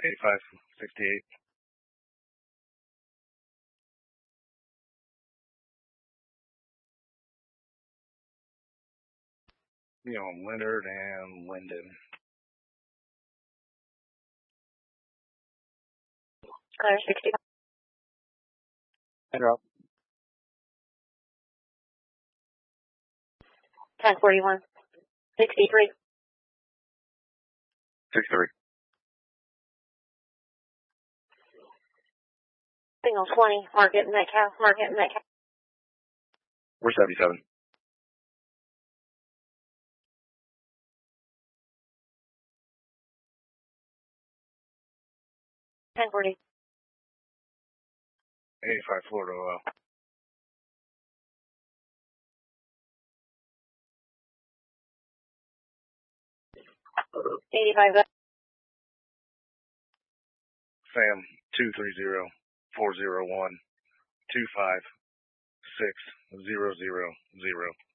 8568. Leonard and Linden. Clear 60. Head up. 1041. 63. 63. Single 20. Market Metcalf. Market Metcalf. We're 77. 1040. 85 Florida oil. $85. Sam 230-401-256-000.